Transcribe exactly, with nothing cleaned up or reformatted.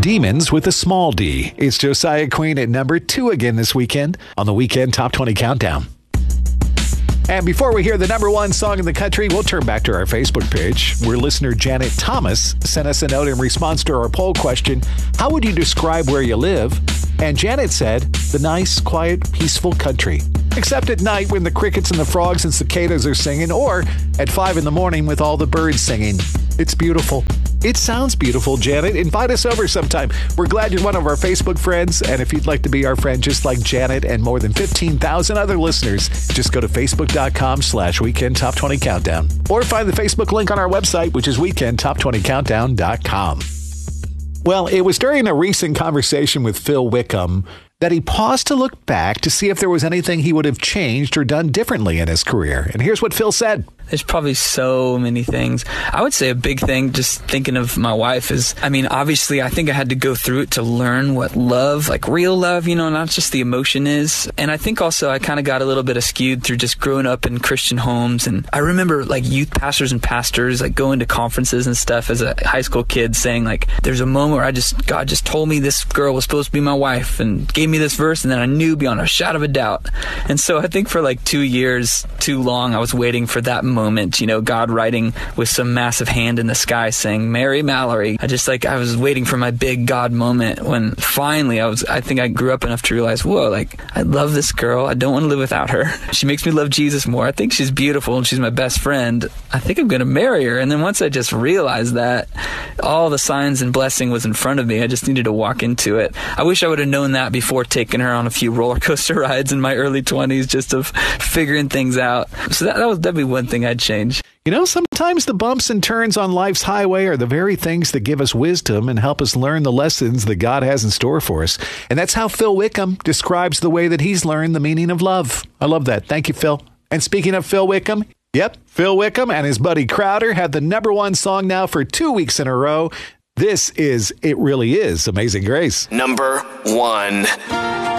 Demons with a small d. It's Josiah Queen at number two again this weekend on the Weekend Top twenty Countdown. And before we hear the number one song in the country, we'll turn back to our Facebook page, where listener Janet Thomas sent us a note in response to our poll question, how would you describe where you live? And Janet said, the nice, quiet, peaceful country. Except at night when the crickets and the frogs and cicadas are singing, or at five in the morning with all the birds singing. It's beautiful. It sounds beautiful, Janet. Invite us over sometime. We're glad you're one of our Facebook friends. And if you'd like to be our friend just like Janet and more than fifteen thousand other listeners, just go to facebook.com slash weekend top 20 countdown. Or find the Facebook link on our website, which is weekend top twenty countdown dot com. Well, it was during a recent conversation with Phil Wickham that he paused to look back to see if there was anything he would have changed or done differently in his career. And here's what Phil said. There's probably so many things. I would say a big thing, just thinking of my wife, is, I mean, obviously, I think I had to go through it to learn what love, like real love, you know, not just the emotion is. And I think also I kind of got a little bit askewed through just growing up in Christian homes. And I remember like youth pastors and pastors, like going to conferences and stuff as a high school kid saying like, there's a moment where I just, God just told me this girl was supposed to be my wife and gave me this verse. And then I knew beyond a shadow of a doubt. And so I think for like two years, too long, I was waiting for that moment. moment, you know, God writing with some massive hand in the sky saying, Mary Mallory. I just like, I was waiting for my big God moment when finally I was, I think I grew up enough to realize, whoa, like, I love this girl. I don't want to live without her. She makes me love Jesus more. I think she's beautiful and she's my best friend. I think I'm going to marry her. And then once I just realized that, all the signs and blessing was in front of me. I just needed to walk into it. I wish I would have known that before taking her on a few roller coaster rides in my early twenties, just of figuring things out. So that, that was definitely one thing I'd change. You know, sometimes the bumps and turns on life's highway are the very things that give us wisdom and help us learn the lessons that God has in store for us. And that's how Phil Wickham describes the way that he's learned the meaning of love. I love that. Thank you, Phil. And speaking of Phil Wickham, yep, Phil Wickham and his buddy Crowder have the number one song now for two weeks in a row. This is It Really Is Amazing Grace. Number one.